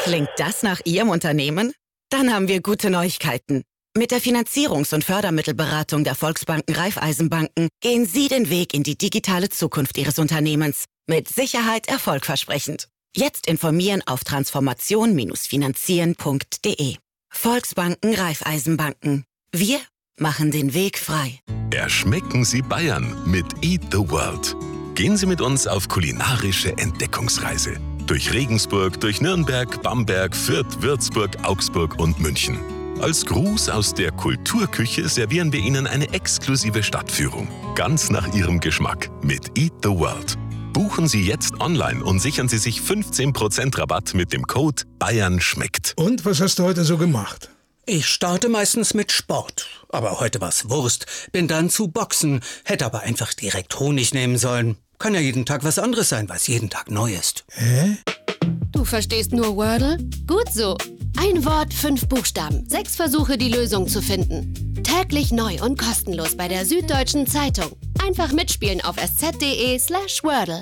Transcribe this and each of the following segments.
Klingt das nach Ihrem Unternehmen? Dann haben wir gute Neuigkeiten. Mit der Finanzierungs- und Fördermittelberatung der Volksbanken Raiffeisenbanken gehen Sie den Weg in die digitale Zukunft Ihres Unternehmens. Mit Sicherheit erfolgversprechend. Jetzt informieren auf transformation-finanzieren.de. Volksbanken Raiffeisenbanken. Wir machen den Weg frei. Erschmecken Sie Bayern mit Eat the World. Gehen Sie mit uns auf kulinarische Entdeckungsreise. Durch Regensburg, durch Nürnberg, Bamberg, Fürth, Würzburg, Augsburg und München. Als Gruß aus der Kulturküche servieren wir Ihnen eine exklusive Stadtführung. Ganz nach Ihrem Geschmack mit Eat the World. Buchen Sie jetzt online und sichern Sie sich 15% Rabatt mit dem Code BAYERNSCHMECKT. Und was hast du heute so gemacht? Ich starte meistens mit Sport. Aber heute war's Wurst. Bin dann zu Boxen. Hätte aber einfach direkt Honig nehmen sollen. Kann ja jeden Tag was anderes sein, weil es jeden Tag neu ist. Hä? Du verstehst nur Wordle? Gut so. Ein Wort, 5 Buchstaben. 6 Versuche, die Lösung zu finden. Täglich neu und kostenlos bei der Süddeutschen Zeitung. Einfach mitspielen auf sz.de/Wordle.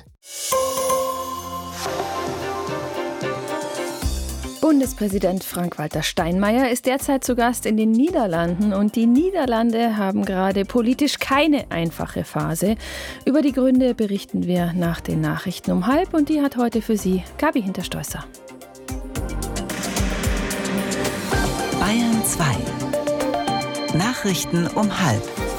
Bundespräsident Frank-Walter Steinmeier ist derzeit zu Gast in den Niederlanden und die Niederlande haben gerade politisch keine einfache Phase. Über die Gründe berichten wir nach den Nachrichten um 12:30 und die hat heute für Sie Gabi Hinterstoesser. Bayern 2. Nachrichten um 12:30.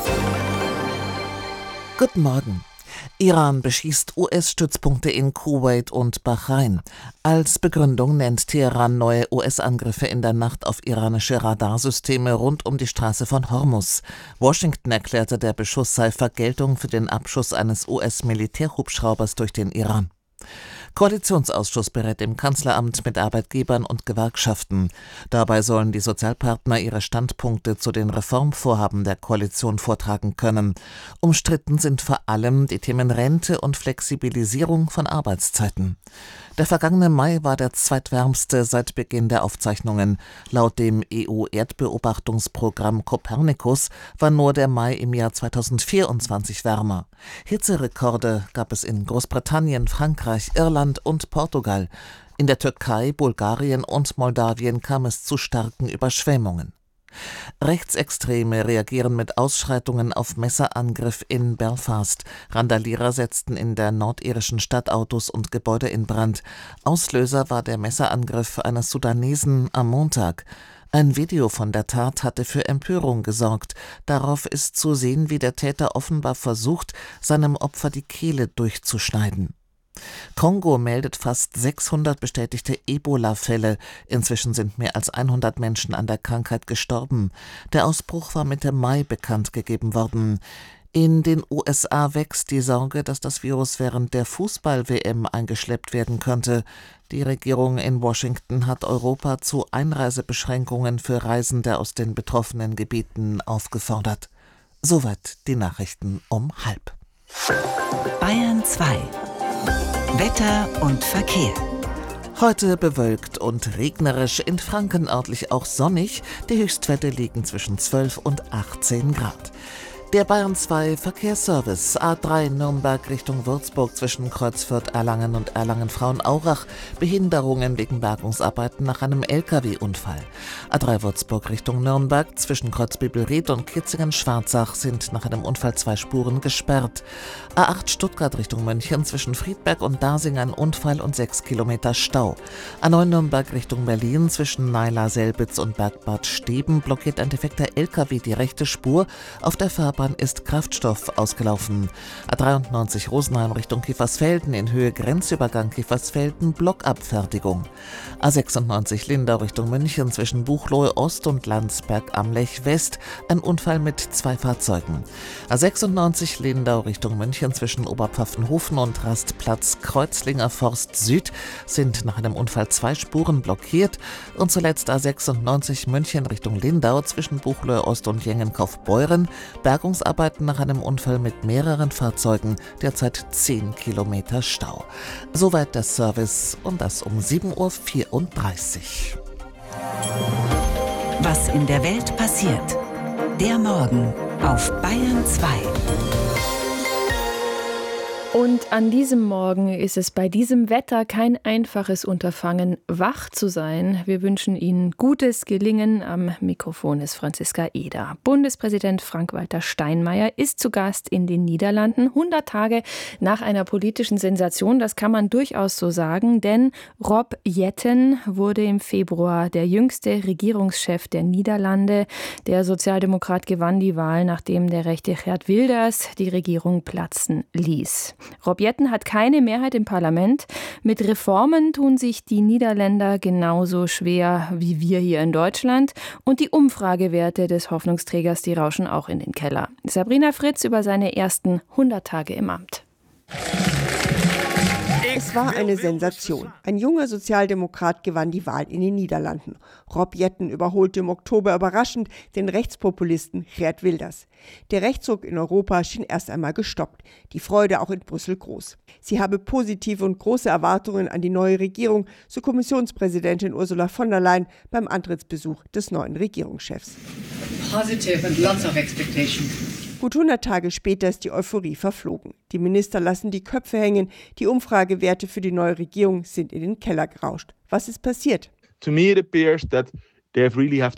Guten Morgen. Iran beschießt US-Stützpunkte in Kuwait und Bahrain. Als Begründung nennt Teheran neue US-Angriffe in der Nacht auf iranische Radarsysteme rund um die Straße von Hormuz. Washington erklärte, der Beschuss sei Vergeltung für den Abschuss eines US-Militärhubschraubers durch den Iran. Koalitionsausschuss berät im Kanzleramt mit Arbeitgebern und Gewerkschaften. Dabei sollen die Sozialpartner ihre Standpunkte zu den Reformvorhaben der Koalition vortragen können. Umstritten sind vor allem die Themen Rente und Flexibilisierung von Arbeitszeiten. Der vergangene Mai war der zweitwärmste seit Beginn der Aufzeichnungen. Laut dem EU-Erdbeobachtungsprogramm Copernicus war nur der Mai im Jahr 2024 wärmer. Hitzerekorde gab es in Großbritannien, Frankreich, Irland und Portugal. In der Türkei, Bulgarien und Moldawien kam es zu starken Überschwemmungen. Rechtsextreme reagieren mit Ausschreitungen auf Messerangriff in Belfast. Randalierer setzten in der nordirischen Stadt Autos und Gebäude in Brand. Auslöser war der Messerangriff eines Sudanesen am Montag. Ein Video von der Tat hatte für Empörung gesorgt. Darauf ist zu sehen, wie der Täter offenbar versucht, seinem Opfer die Kehle durchzuschneiden. Kongo meldet fast 600 bestätigte Ebola-Fälle. Inzwischen sind mehr als 100 Menschen an der Krankheit gestorben. Der Ausbruch war Mitte Mai bekannt gegeben worden. In den USA wächst die Sorge, dass das Virus während der Fußball-WM eingeschleppt werden könnte. Die Regierung in Washington hat Europa zu Einreisebeschränkungen für Reisende aus den betroffenen Gebieten aufgefordert. Soweit die Nachrichten um 12:30. Bayern 2. Wetter und Verkehr. Heute bewölkt und regnerisch, in Franken örtlich auch sonnig. Die Höchstwerte liegen zwischen 12 und 18 Grad. Der Bayern 2 Verkehrsservice A3 Nürnberg Richtung Würzburg zwischen Kreuzfürth-Erlangen und Erlangen-Frauenaurach. Behinderungen wegen Bergungsarbeiten nach einem LKW-Unfall. A3 Würzburg Richtung Nürnberg zwischen Kreuzbibelried und Kitzingen-Schwarzach sind nach einem Unfall 2 Spuren gesperrt. A8 Stuttgart Richtung München zwischen Friedberg und Dasing ein Unfall und 6 Kilometer Stau. A9 Nürnberg Richtung Berlin zwischen Naila-Selbitz und Bergbad Steben blockiert ein defekter LKW die rechte Spur. Auf der Fahrbahn ist Kraftstoff ausgelaufen. A93 Rosenheim Richtung Kiefersfelden in Höhe Grenzübergang Kiefersfelden Blockabfertigung. A96 Lindau Richtung München zwischen Buchloe Ost und Landsberg am Lech West ein Unfall mit 2 Fahrzeugen. A96 Lindau Richtung München zwischen Oberpfaffenhofen und Rastplatz Kreuzlinger Forst Süd sind nach einem Unfall 2 Spuren blockiert. Und zuletzt A96 München Richtung Lindau zwischen Buchloe Ost und Jengenkaufbeuren Bergungsarbeiten nach einem Unfall mit mehreren Fahrzeugen, derzeit 10 Kilometer Stau. Soweit der Service und das um 7:34 Uhr. Was in der Welt passiert. Der Morgen auf Bayern 2. Und an diesem Morgen ist es bei diesem Wetter kein einfaches Unterfangen, wach zu sein. Wir wünschen Ihnen gutes Gelingen. Am Mikrofon ist Franziska Eder. Bundespräsident Frank-Walter Steinmeier ist zu Gast in den Niederlanden, 100 Tage nach einer politischen Sensation. Das kann man durchaus so sagen, denn Rob Jetten wurde im Februar der jüngste Regierungschef der Niederlande. Der Sozialdemokrat gewann die Wahl, nachdem der rechte Geert Wilders die Regierung platzen ließ. Rob Jetten hat keine Mehrheit im Parlament. Mit Reformen tun sich die Niederländer genauso schwer wie wir hier in Deutschland. Und die Umfragewerte des Hoffnungsträgers, die rauschen auch in den Keller. Sabrina Fritz über seine ersten 100 Tage im Amt. Es war eine Sensation. Ein junger Sozialdemokrat gewann die Wahl in den Niederlanden. Rob Jetten überholte im Oktober überraschend den Rechtspopulisten Geert Wilders. Der Rechtsruck in Europa schien erst einmal gestoppt. Die Freude auch in Brüssel groß. Sie habe positive und große Erwartungen an die neue Regierung, so Kommissionspräsidentin Ursula von der Leyen beim Antrittsbesuch des neuen Regierungschefs. Positive and lots of expectations. Gut 100 Tage später ist die Euphorie verflogen. Die Minister lassen die Köpfe hängen. Die Umfragewerte für die neue Regierung sind in den Keller gerauscht. Was ist passiert? To me it appears that they really have